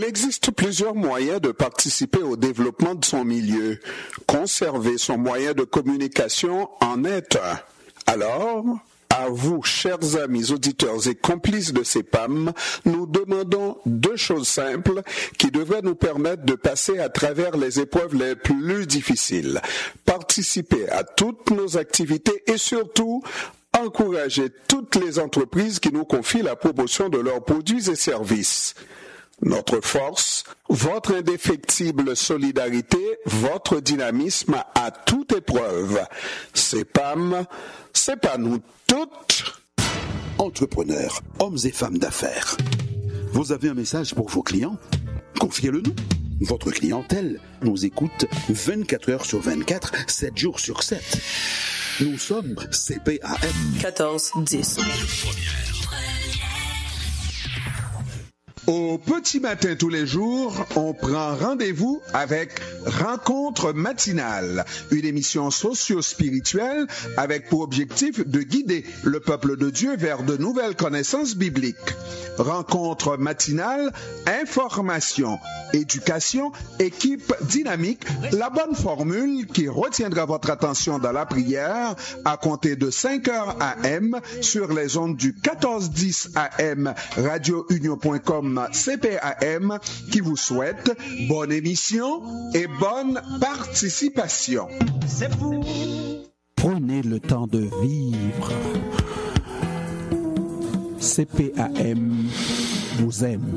Il existe plusieurs moyens de participer au développement de son milieu. Conserver son moyen de communication en est un. Alors, à vous, chers amis auditeurs et complices de CEPAM, nous demandons deux choses simples qui devraient nous permettre de passer à travers les épreuves les plus difficiles. Participer à toutes nos activités et surtout, encourager toutes les entreprises qui nous confient la promotion de leurs produits et services. Notre force, votre indéfectible solidarité, votre dynamisme à toute épreuve. CEPAM, c'est pas nous toutes. Entrepreneurs, hommes et femmes d'affaires. Vous avez un message pour vos clients? Confiez-le nous. Votre clientèle nous écoute 24 heures sur 24, 7 jours sur 7. Nous sommes CPAM 1410. Au petit matin tous les jours, on prend rendez-vous avec Rencontre matinale, une émission socio-spirituelle avec pour objectif de guider le peuple de Dieu vers de nouvelles connaissances bibliques. Rencontre matinale, information, éducation, équipe dynamique, la bonne formule qui retiendra votre attention dans la prière à compter de 5h AM sur les ondes du 1410 AM radiounion.com CPAM qui vous souhaite bonne émission et bonne participation. C'est vous. Prenez le temps de vivre. CPAM vous aime.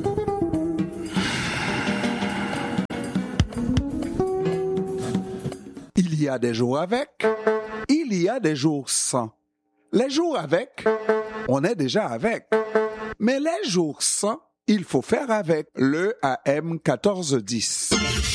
Il y a des jours avec, il y a des jours sans. Les jours avec, on est déjà avec. Mais les jours sans, il faut faire avec le AM 1410.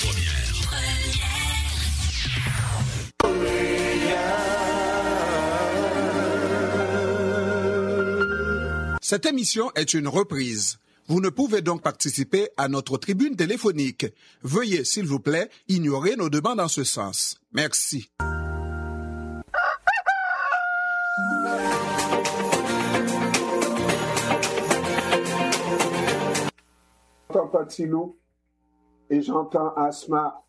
Cette émission est une reprise. Vous ne pouvez donc participer à notre tribune téléphonique. Veuillez, s'il vous plaît, ignorer nos demandes en ce sens. Merci. J'entends pas Tilou et j'entends Asma.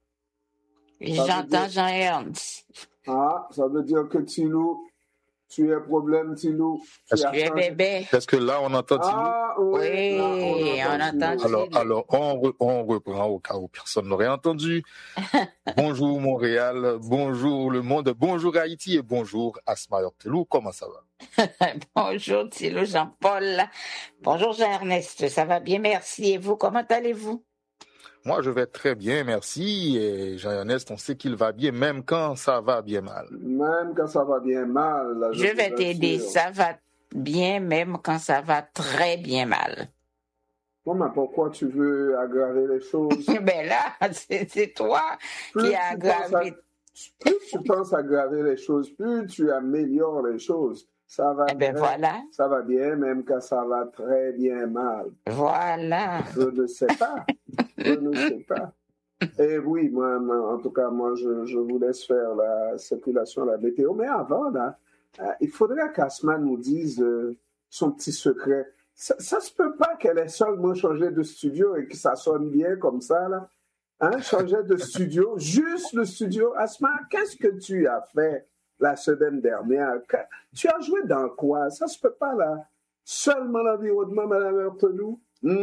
J'entends Jean-Ernst. Ah, ça veut dire que Tilou, tu as un problème, Tilou. Tu es bébé. Est-ce que là, on entend Tilou? Ah, oui, oui, on entend Tilou. Alors, on reprend au cas où personne n'aurait entendu. Bonjour Montréal, bonjour le monde, bonjour Haïti et bonjour Asma Tilou. Comment ça va? Bonjour Tilou Jean-Paul. Bonjour Jean-Ernest, ça va bien, merci. Et vous, comment allez-vous? Moi, je vais très bien, merci. Et Jean-Ernest, on sait qu'il va bien, même quand ça va bien mal. Même quand ça va bien mal. Là, je vais t'aider, ça va bien, même quand ça va très bien mal. Bon, mais pourquoi tu veux aggraver les choses? Ben là, c'est toi qui as aggravé. Plus tu penses aggraver les choses, plus tu améliores les choses. Ça va, voilà. Ça va bien, même quand ça va très bien mal. Voilà. Je ne sais pas. Je ne sais pas. Et oui, moi, en tout cas, moi, je vous laisse faire la circulation, la météo. Mais avant, là, il faudrait qu'Asma nous dise son petit secret. Ça se peut pas qu'elle ait seulement changé de studio et que ça sonne bien comme ça, là. Hein, changer de studio, juste le studio. Asma, qu'est-ce que tu as fait la semaine dernière? Tu as joué dans quoi? Ça se peut pas, là. Seulement l'environnement, Madame Heurtelou?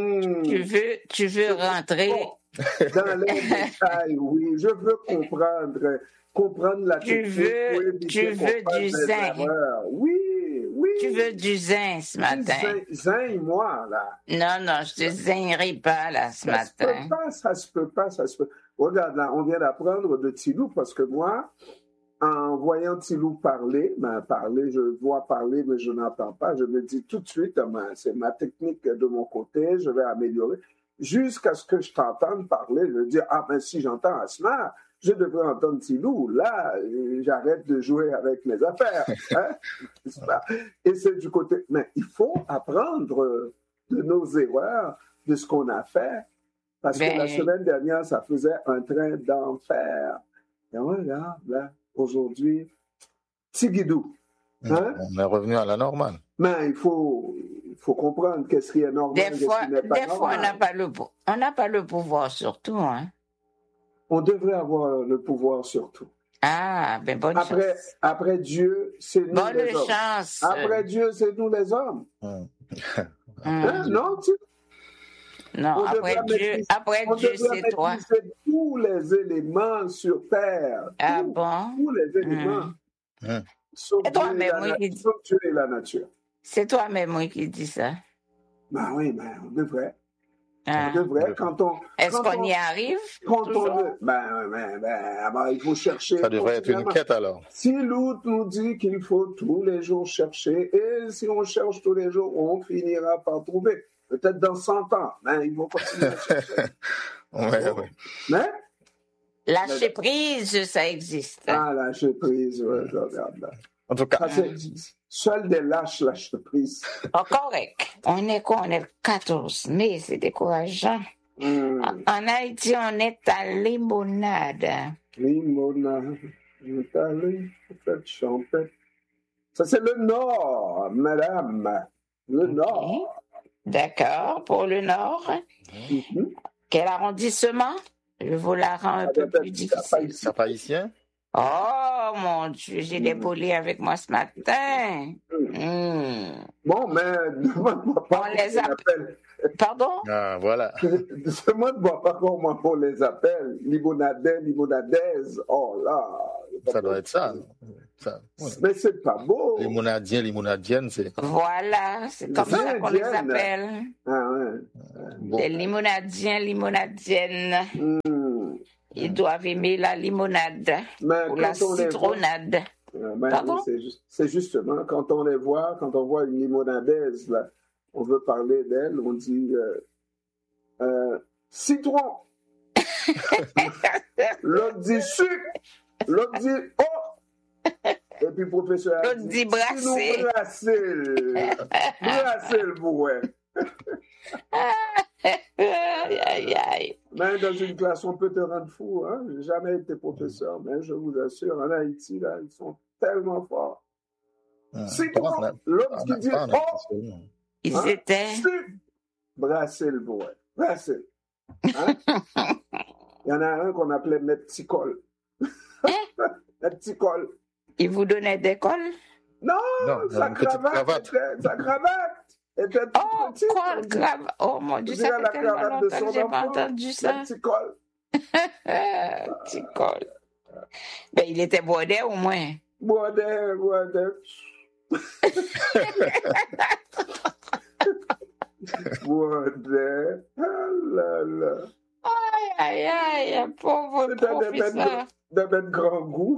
Tu veux rentrer dans les détails, oui. Je veux comprendre la technique. Tu veux du zinc. Oui. Tu veux du zinc ce matin. Zinc, moi, là. Non, je te zincerai pas, là, ce matin. Ça se peut pas. Regarde, là, on vient d'apprendre de Tilou parce que moi, en voyant Tilou parler, je vois parler, mais je n'entends pas. Je me dis tout de suite, c'est ma technique de mon côté, je vais améliorer. Jusqu'à ce que je t'entende parler, je me dis, si j'entends Asma, je devrais entendre Tilou. Là, j'arrête de jouer avec mes affaires. Hein? Et c'est du côté... Mais il faut apprendre de nos erreurs, de ce qu'on a fait. Parce que la semaine dernière, ça faisait un train d'enfer. Et regarde, là, aujourd'hui, Tigidou. Hein? On est revenu à la normale. Mais il faut faut comprendre qu'est-ce qui est normal, Des fois, qu'est-ce qui n'est pas des fois, normal. on n'a pas le pouvoir sur tout, hein. On devrait avoir le pouvoir sur tout. Ah, ben bonne chance. Après Dieu, c'est nous Bonne les hommes. chance. Après Dieu, c'est nous les hommes. Hein, non, Non, on après devrait Dieu, on c'est devrait toi. maîtriser tous les éléments sur terre. Ah bon? Tous les éléments. Sauf Et toi-même, Sauf Dieu et la nature. C'est toi-même oui, qui dis ça. Ben oui, mais on devrait. Ah. On devrait Est-ce qu'on y arrive? Il faut chercher. Ça devrait être une quête alors. Si l'autre nous dit qu'il faut tous les jours chercher, et si on cherche tous les jours, on finira par trouver. Peut-être dans 100 ans, mais il faut continuer à chercher. Ouais. Mais Lâcher prise, ça existe. Lâcher prise, ouais, je regarde là. En tout cas, Seuls des lâches prise. Oh, correct. On est quoi? On est le 14 mai, c'est décourageant. En Haïti, on est à limonade. Limonade, faites champêtre. Ça, c'est le Nord, madame. Le Nord. D'accord, pour le Nord. Quel arrondissement? Je vous la rends un peu plus difficile. Cap-Haïtien? Oh mon Dieu, j'ai des bolets avec moi ce matin. Bon, mais demande-moi pas On les appelle. Pardon? Ah, voilà. Demande-moi pas comment on les appelle. Limonadais, limonadaise. Oh là. Ça doit être ça. Ouais. Mais c'est pas beau. Limonadien, limonadienne, c'est. Voilà, c'est comme ça qu'on les appelle. Ah ouais. Bon. Les limonadiens, limonadiennes. Ils doivent aimer la limonade ou la citronnade. Pardon? C'est justement, quand on les voit, quand on voit une limonadaise, là, on veut parler d'elle, on dit citron. L'autre dit sucre. L'autre dit oh. Et puis professeur l'autre dit brasser. Brasser le bourret. Aïe. Mais dans une classe, on peut te rendre fou. Hein? J'ai jamais été professeur, mais je vous assure, en Haïti, là, ils sont tellement forts. Citron. L'autre qui dit oh. Ils étaient. Brasser le bourret. Brasser. Hein? Il y en a un qu'on appelait Maître Ticole. Maître Ticole. Il vous donnait des cols? Non, sa cravate était toute petite. Quoi, cravate? Oh mon Dieu, ça fait tellement longtemps que j'ai pas entendu ça. Petit col. Petit col. Ben, il était bordé au moins. Bordé. Bordé. Ah là là. Aïe, pauvre professeur. D'un grand goût.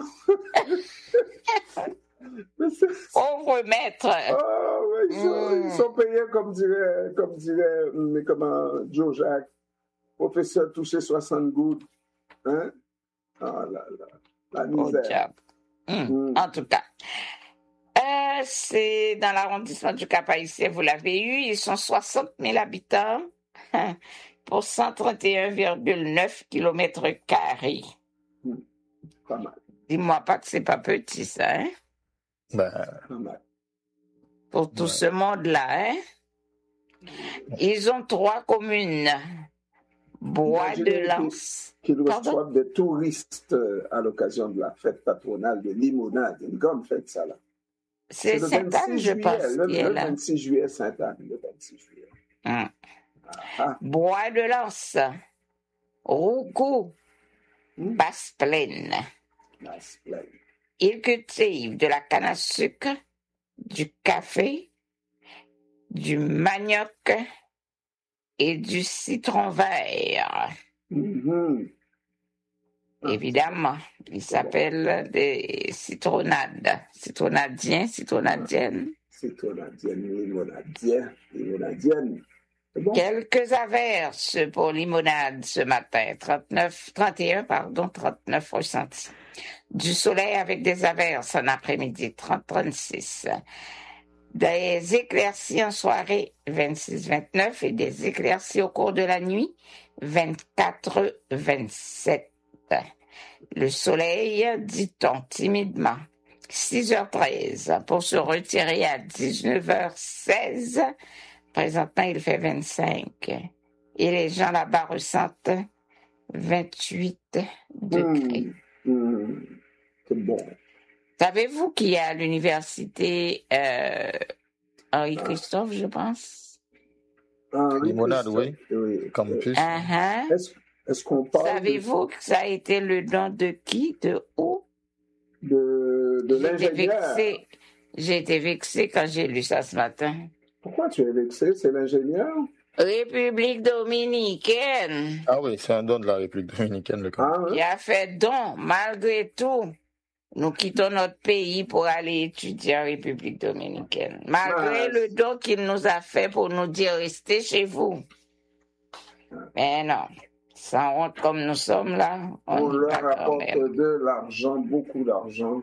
Pauvre maître. Oh, ouais, ils sont payés comme dirait Joe Jacques. Professeur touché 60 gouttes. Hein? Ah là là. La misère. En tout cas. C'est dans l'arrondissement du Cap-Haïtien, vous l'avez eu. Ils sont 60 000 habitants pour 131,9 km². Pas mal. Dis-moi pas que c'est pas petit, ça, hein? Pas mal. Pour tout ce monde-là, hein? Ils ont 3 communes. Bois de Lens. Qu'ils reçoivent des touristes à l'occasion de la fête patronale de limonade. Une grande fête, ça, là. C'est Sainte-Anne, je pense. Le 26 juillet, Sainte-Anne, le 26 juillet. Bois de Lens. Roucou. Basse-Plaine. Ils cultivent de la canne à sucre, du café, du manioc et du citron vert. Évidemment, ils s'appellent des citronnades. Citronadiens, citronadiennes. Limonadienne. Bon. Quelques averses pour limonade ce matin. 39 ressentis. Du soleil avec des averses en après-midi. 36. Des éclaircies en soirée. 26-29. Et des éclaircies au cours de la nuit. 24-27. Le soleil, dit-on timidement. 6h13 pour se retirer à 19h16. Présentement, il fait 25. Et les gens là-bas ressentent 28 degrés. C'est bon. Savez-vous qu'il y a à l'université Henri Christophe, je pense? Limonade, oui. Campus. Est-ce qu'on parle Savez-vous que ça a été le nom de qui? De où? De l'ingénieur. J'ai été vexée quand j'ai lu ça ce matin. Pourquoi tu es vexée? C'est l'ingénieur? République dominicaine. Ah oui, c'est un don de la République dominicaine, le campus. Il a fait don, malgré tout. Nous quittons notre pays pour aller étudier en République dominicaine. Malgré le don qu'il nous a fait pour nous dire restez chez vous. Mais non, sans honte comme nous sommes là, on y leur va quand apporte même. de l'argent, beaucoup d'argent,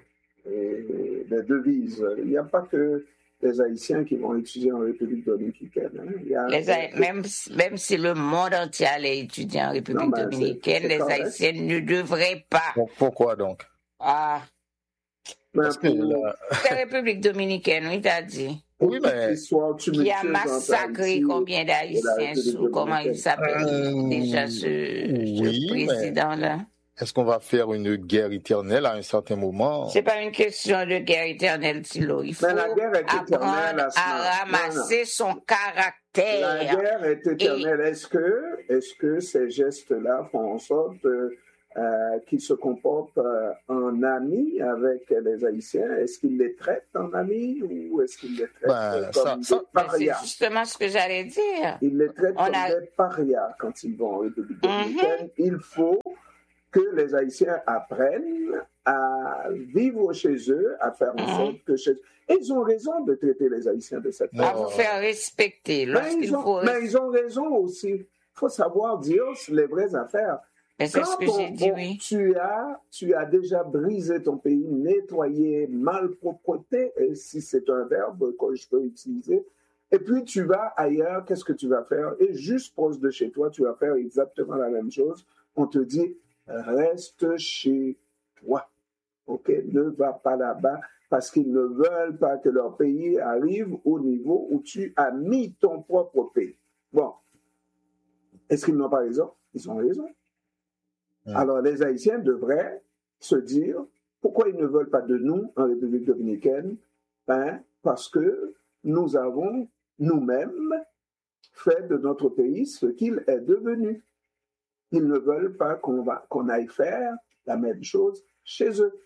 et des devises. Il n'y a pas que les Haïtiens qui vont étudier en République dominicaine. Même si le monde entier allait étudier en République dominicaine, les Haïtiens ne devraient pas. Pourquoi donc? Parce que la République dominicaine, oui, t'as dit. Oui, mais qui a massacré combien d'Haïtiens sous comment il s'appelle déjà ce président-là? Est-ce qu'on va faire une guerre éternelle à un certain moment? C'est pas une question de guerre éternelle, Thilo. Il faut apprendre à ramasser son caractère. La guerre est éternelle. Est-ce que ces gestes-là font en sorte qu'ils se comportent en amis avec les Haïtiens? Est-ce qu'ils les traitent en amis ou est-ce qu'ils les traitent comme des parias? C'est justement ce que j'allais dire. Ils les traitent comme des parias quand ils vont en République dominicaine. Il faut que les Haïtiens apprennent à vivre chez eux, à faire en sorte que chez eux. Et ils ont raison de traiter les Haïtiens de cette façon. À vous faire respecter. Mais ils ont raison aussi. Il faut savoir dire les vraies affaires. C'est ce que j'ai dit, oui. Tu as déjà brisé ton pays, nettoyé, malpropreté, et si c'est un verbe que je peux utiliser, et puis tu vas ailleurs, qu'est-ce que tu vas faire? Et juste proche de chez toi, tu vas faire exactement la même chose. On te dit, reste chez toi. Ok? Ne va pas là-bas parce qu'ils ne veulent pas que leur pays arrive au niveau où tu as mis ton propre pays. Bon. Est-ce qu'ils n'ont pas raison? Ils ont raison. Alors, les Haïtiens devraient se dire pourquoi ils ne veulent pas de nous en République dominicaine? Parce que nous avons nous-mêmes fait de notre pays ce qu'il est devenu. Ils ne veulent pas qu'on aille faire la même chose chez eux.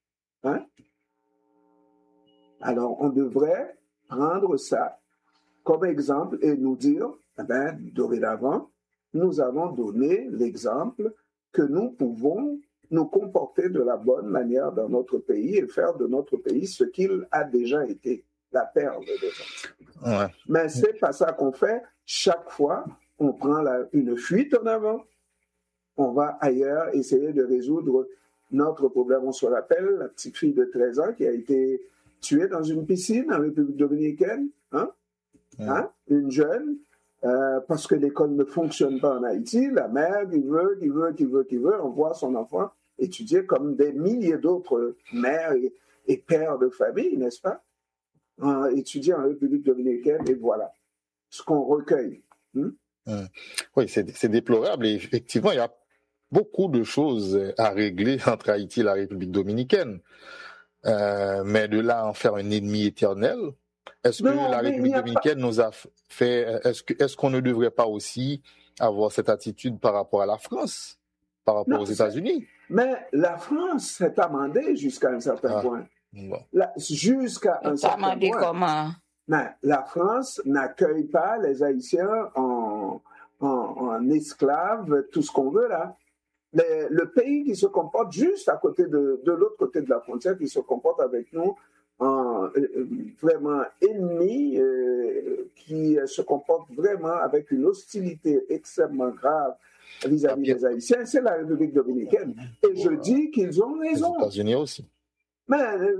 Alors, on devrait prendre ça comme exemple et nous dire, dorénavant, nous avons donné l'exemple que nous pouvons nous comporter de la bonne manière dans notre pays et faire de notre pays ce qu'il a déjà été, la perle des Antilles. Ouais. Mais c'est pas ça qu'on fait. Chaque fois, on prend une fuite en avant. On va ailleurs essayer de résoudre notre problème. On se rappelle la petite fille de 13 ans qui a été tuée dans une piscine en République dominicaine. Une jeune. Parce que l'école ne fonctionne pas en Haïti, la mère qui veut, envoie son enfant étudier comme des milliers d'autres mères et pères de famille, n'est-ce pas? Étudier en République dominicaine, et voilà ce qu'on recueille. Oui, c'est déplorable. Et effectivement, il y a beaucoup de choses à régler entre Haïti et la République dominicaine. Mais de là à en faire un ennemi éternel, est-ce que la République dominicaine nous a fait... Est-ce qu'on ne devrait pas aussi avoir cette attitude par rapport à la France, par rapport aux États-Unis? Mais la France s'est amendée jusqu'à un certain point. Bon. Jusqu'à un certain point. Comment? Mais la France n'accueille pas les Haïtiens en esclaves, tout ce qu'on veut là. Le pays qui se comporte juste à côté de l'autre côté de la frontière, qui se comporte avec nous vraiment ennemi, qui se comporte vraiment avec une hostilité extrêmement grave vis-à-vis des Haïtiens, c'est la République dominicaine. Et je dis qu'ils ont raison. Les États-Unis aussi. Mais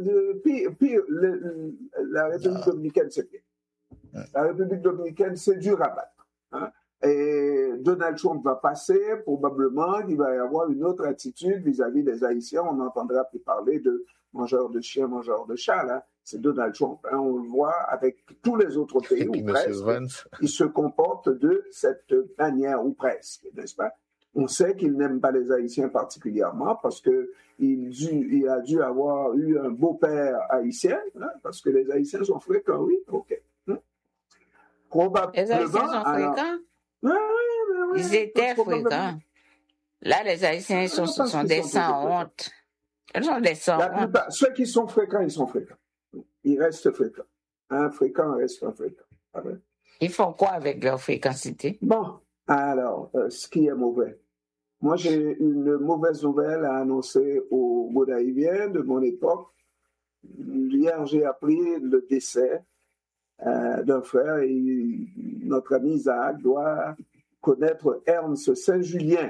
la République dominicaine, c'est bien. La République dominicaine, c'est dur à battre. Et de Donald Trump va passer, probablement qu'il va y avoir une autre attitude vis-à-vis des Haïtiens. On n'entendra plus parler de mangeurs de chiens, mangeurs de chats, là. C'est Donald Trump. Hein. On le voit avec tous les autres pays, ou presque. Il se comporte de cette manière, ou presque, n'est-ce pas? On sait qu'il n'aime pas les Haïtiens particulièrement parce qu'il a dû avoir eu un beau-père haïtien, hein, parce que les Haïtiens sont fréquents, oui, ok. Probablement. Les Haïtiens sont fréquents? Oui. Ils étaient fréquents. Là, les Haïtiens sont des sans-honte. Ils sont des sans-honte. Ceux qui sont fréquents, ils sont fréquents. Ils restent fréquents. Un fréquent reste un fréquent. Ils font quoi avec leur fréquencité? Bon, alors, ce qui est mauvais. Moi, j'ai une mauvaise nouvelle à annoncer aux Gonaïviens de mon époque. Hier, j'ai appris le décès d'un frère et notre ami Isaac doit connaître Ernst Saint-Julien.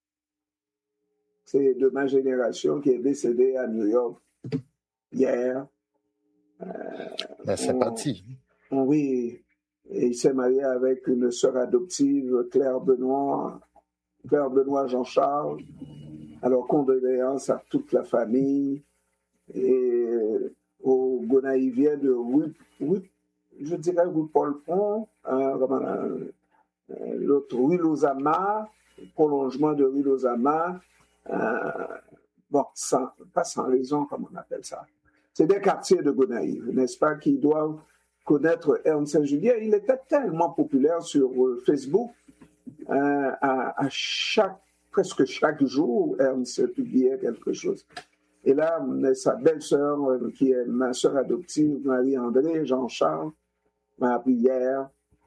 C'est de ma génération qui est décédé à New York hier. La sympathie. Oui, et il s'est marié avec une sœur adoptive, Claire Benoît Jean-Charles. Alors, condoléances à toute la famille et aux Gonaïviens de je dirais rue Paul-Pont, l'autre rue Lozama, prolongement de rue Lozama. Bon, pas sans raison, comme on appelle ça. C'est des quartiers de Gonaïves, n'est-ce pas, qui doivent connaître Ernst Saint-Julien. Il était tellement populaire sur Facebook. Presque chaque jour, Ernst publiait quelque chose. Et là, sa belle-sœur, qui est ma sœur adoptive, Marie-André Jean-Charles, m'a appris hier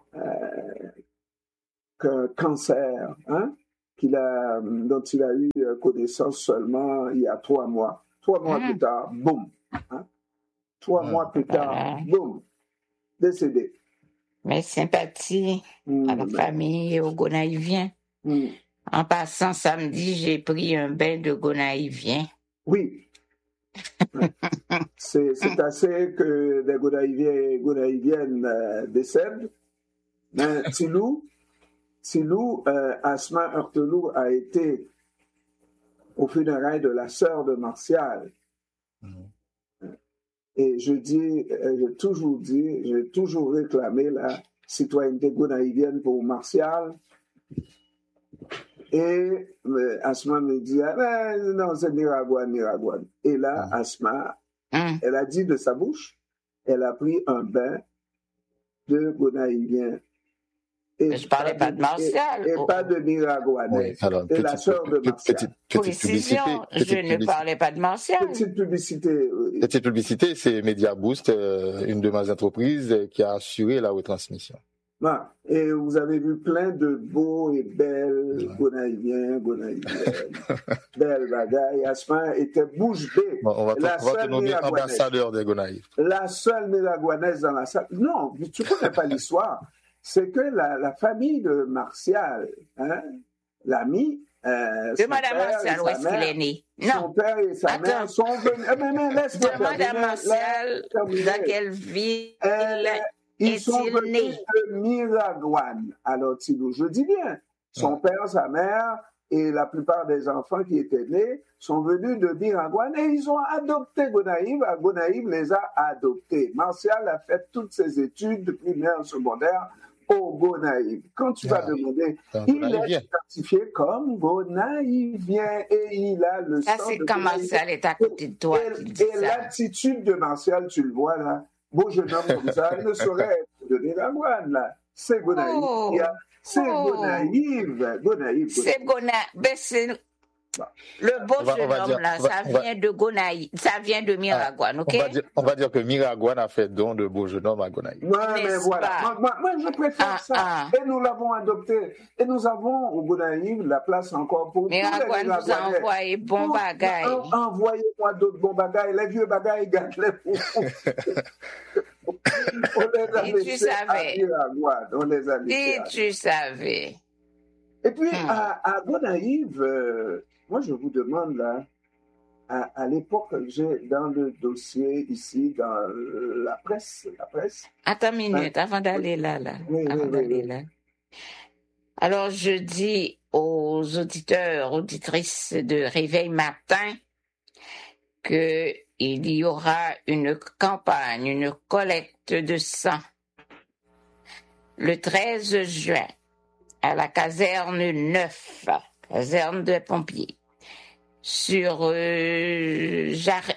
qu'un cancer, dont il a eu connaissance seulement il y a 3 mois. 3 mois plus tard, boum. 3 mois plus tard, boum. Décédé. Mes sympathies à la famille et aux Gonaïviens. En passant samedi, j'ai pris un bain de Gonaïviens. Oui. C'est assez que des Gonaïviens et Gonaïviennes décèdent. Mais Tilou, Asma Heurtelou a été au funérailles de la sœur de Martial. Et j'ai toujours réclamé la citoyenneté gonaïvienne pour Martial. Et Asma me dit, non, c'est Nicaraguan. Et là, Asma, elle a dit de sa bouche, elle a pris un bain de gonaïvien. Mais je ne parlais pas de Martial. Et pas de Nicaraguanais. Oui, alors, et la sœur de Martial. Précision, je ne parlais pas de Martial. Petite publicité. Petite publicité, c'est Media Boost, une de mes entreprises qui a assuré la retransmission. Et vous avez vu plein de beaux et belles gonaïviens, belles bagailles. Asma était bouche bée. Bon, on va te nommer ambassadeur des Gonaïves. La seule Nicaraguanaise dans la salle. Non, tu ne connais pas l'histoire. C'est que la famille de Martial, l'ami, de Mme Martial, où est-ce qu'il est né? Non. Son père et sa mère sont venus. De Mme Martial, dans quelle ville ils sont venus de Miraguane. Alors, je dis bien, son père, sa mère et la plupart des enfants qui étaient nés sont venus de Miraguane et ils ont adopté Gonaïves. Gonaïves les a adoptés. Martial a fait toutes ses études primaires, secondaires au Gonaïves. Quand tu vas demander, il est identifié comme Gonaïvien et il a le sang. Ça, c'est quand Martial est à côté de toi. Et l'attitude de Martial, tu le vois là, beau jeune homme comme ça, il ne saurait être de Nicaraguane là. C'est Gonaïve. C'est Gonaïve. C'est Gonaïve. Le beau jeune homme là, ça vient de Gonaïve, ça vient de Miraguane, ok? On va dire que Miraguane a fait don de beau jeune homme à Gonaïve. Mais voilà. Moi, je préfère ça. Et nous l'avons adopté. Et nous avons au Gonaïve la place encore pour Miraguane nous a envoyé bon bagaille. Envoyez-moi d'autres bons bagailles. Les vieux bagailles, gâte-les pour vous. On les a laissés à Miraguane. On les a laissés. Si tu savais. Et puis, à Gonaïve, moi, je vous demande, là, à l'époque, j'ai dans le dossier ici, dans la presse. Attends une minute, avant d'aller là. Oui. Alors, je dis aux auditeurs, auditrices de Réveil Matin qu'il y aura une campagne, une collecte de sang le 13 juin à la caserne 9, caserne des pompiers, sur Jarry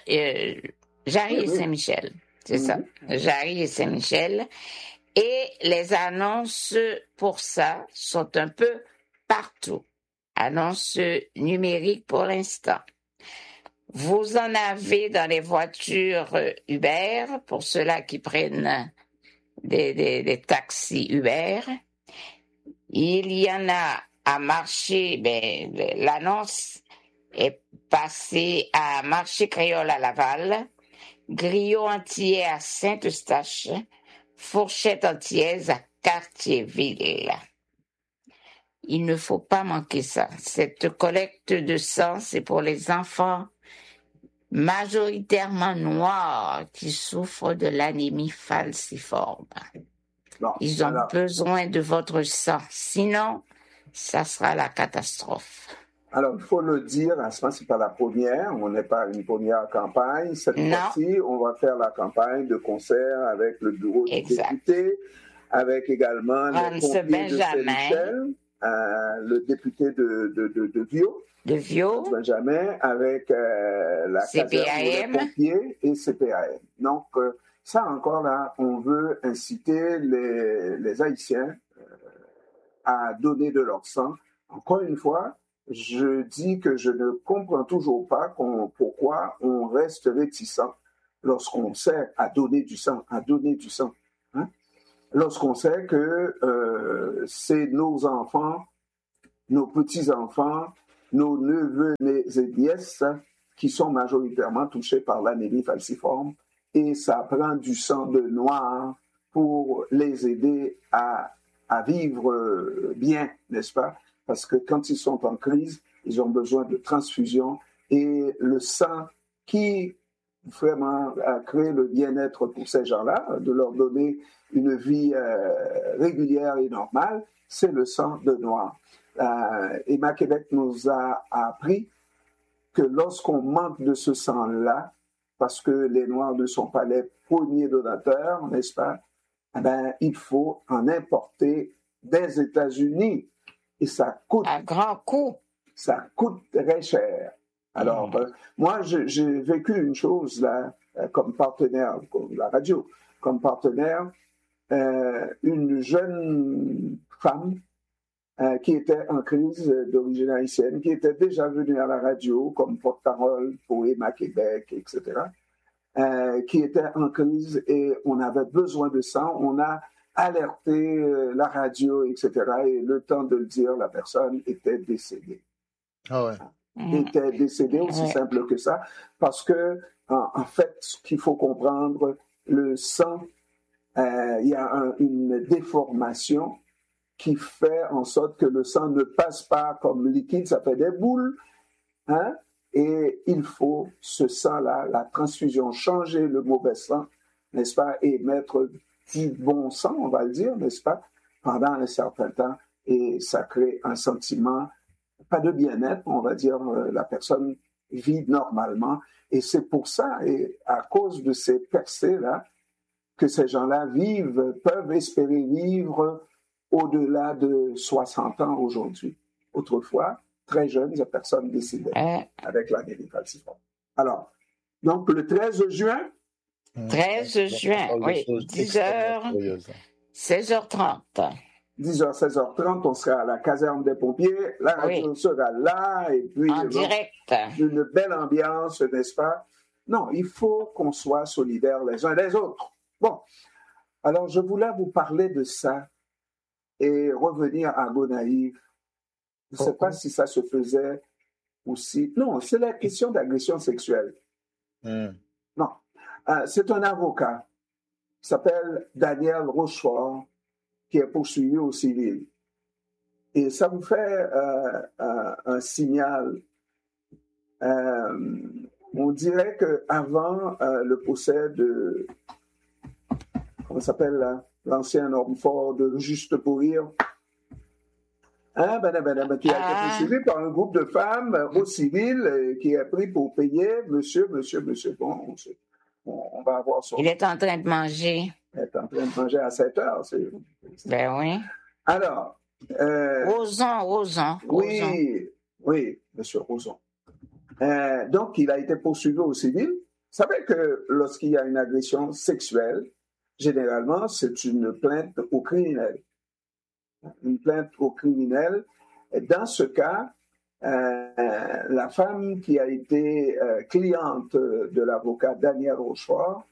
et Saint-Michel. C'est ça, Jarry et Saint-Michel. Et les annonces pour ça sont un peu partout. Annonces numériques pour l'instant. Vous en avez dans les voitures Uber, pour ceux-là qui prennent des taxis Uber. Il y en a à marché, l'annonce est passée à Marché Créole à Laval, Griot entier à Saint-Eustache, Fourchette entière à Cartierville. Il ne faut pas manquer ça. Cette collecte de sang, c'est pour les enfants majoritairement noirs qui souffrent de l'anémie falciforme. Bon, Ils ont besoin de votre sang. Sinon, ça sera la catastrophe. Alors, il faut le dire, ce n'est pas la première, on n'est pas une première campagne. Cette fois-ci, on va faire la campagne de concert avec le bureau du député, avec également les pompiers de Saint-Michel, le député de Viau. De Viau. Benjamin, avec la caserne des pompiers et CPAM. Donc, ça encore là, on veut inciter les Haïtiens à donner de leur sang. Encore une fois, je dis que je ne comprends toujours pas pourquoi on reste réticent lorsqu'on sait à donner du sang, hein? Lorsqu'on sait que c'est nos enfants, nos petits-enfants, nos neveux et nièces qui sont majoritairement touchés par l'anémie falciforme, et ça prend du sang de noir pour les aider à vivre bien, n'est-ce pas? Parce que quand ils sont en crise, ils ont besoin de transfusion, et le sang qui vraiment a créé le bien-être pour ces gens-là, de leur donner une vie régulière et normale, c'est le sang de noir. Emma Québec nous a appris que lorsqu'on manque de ce sang-là, parce que les Noirs ne sont pas les premiers donateurs, n'est-ce pas? Il faut en importer des États-Unis. Et ça coûte. À grand coût. Ça coûte très cher. Alors, moi, j'ai vécu une chose là, comme partenaire, comme la radio, comme partenaire, une jeune femme qui était en crise d'origine haïtienne, qui était déjà venue à la radio comme porte-parole pour Emma Québec, etc., qui était en crise et on avait besoin de sang. On a alerté la radio, etc., et le temps de le dire, la personne était décédée. Ah ouais. Était décédée, aussi simple que ça, parce que, en fait, ce qu'il faut comprendre, le sang, il y a une déformation qui fait en sorte que le sang ne passe pas comme liquide, ça fait des boules, hein? Et il faut ce sang-là, la transfusion, changer le mauvais sang, n'est-ce pas, et mettre du bon sang, on va le dire, n'est-ce pas, pendant un certain temps, et ça crée un sentiment, pas de bien-être, on va dire, la personne vit normalement, et c'est pour ça, et à cause de ces percées-là, que ces gens-là peuvent espérer vivre au-delà de 60 ans aujourd'hui. Autrefois, très jeunes, il y a personne décédée avec l'anémie falciforme. Alors, donc le 13 juin. 13 juin, oui, 10h, 16h30. 10h, 16h30, on sera à la caserne des pompiers. La radio sera là, et puis en direct. Une belle ambiance, n'est-ce pas? Non, il faut qu'on soit solidaires les uns des autres. Bon, alors je voulais vous parler de ça et revenir à Gonaïve. Je ne sais pas si ça se faisait aussi. Non, c'est la question d'agression sexuelle. Non, c'est un avocat qui s'appelle Daniel Rochefort qui est poursuivi au civil. Et ça vous fait un signal. On dirait qu'avant le procès de, comment s'appelle là, l'ancien homme fort de Juste pour rire, Qui a été poursuivi par un groupe de femmes au civil qui est pris pour payer monsieur. Bon, on va avoir son... Il est en train de manger. Il est en train de manger à 7 heures. Ben oui. Alors... Roson. Oui, monsieur Roson. Donc, il a été poursuivi au civil. Vous savez que lorsqu'il y a une agression sexuelle, généralement, c'est une plainte au criminel. Une plainte au criminel. Et dans ce cas, la femme qui a été cliente de l'avocat Daniel Rochefort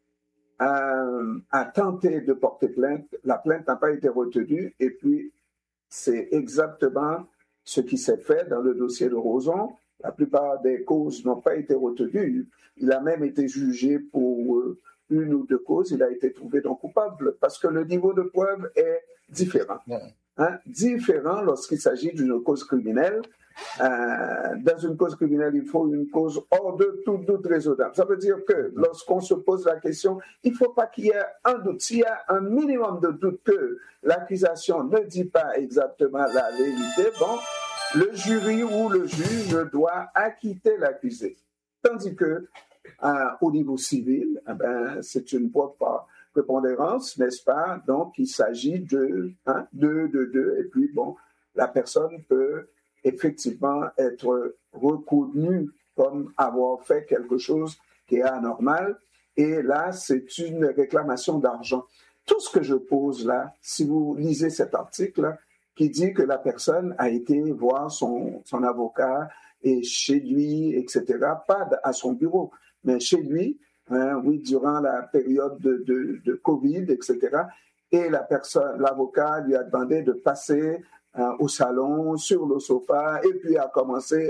a tenté de porter plainte. La plainte n'a pas été retenue et puis c'est exactement ce qui s'est fait dans le dossier de Roson. La plupart des causes n'ont pas été retenues. Il a même été jugé pour une ou deux causes. Il a été trouvé non coupable parce que le niveau de preuve est différent. Différent lorsqu'il s'agit d'une cause criminelle. Dans une cause criminelle, il faut une cause hors de tout doute raisonnable. Ça veut dire que lorsqu'on se pose la question, il ne faut pas qu'il y ait un doute. S'il y a un minimum de doute que l'accusation ne dit pas exactement la vérité, bon, le jury ou le juge doit acquitter l'accusé. Tandis que au niveau civil, c'est une preuve par prépondérance, n'est-ce pas? Donc, il s'agit de 2, et puis bon, la personne peut effectivement être reconnue comme avoir fait quelque chose qui est anormal. Et là, c'est une réclamation d'argent. Tout ce que je pose là, si vous lisez cet article qui dit que la personne a été voir son avocat et chez lui, etc., pas à son bureau, mais chez lui, durant la période de Covid, etc., et l'avocat lui a demandé de passer au salon, sur le sofa, et puis a commencé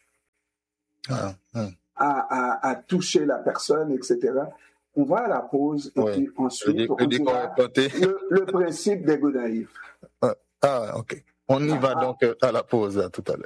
à toucher la personne, etc. On va à la pause, et puis ensuite, on dira le principe des goûts naïfs. OK. On y va donc à la pause, à tout à l'heure.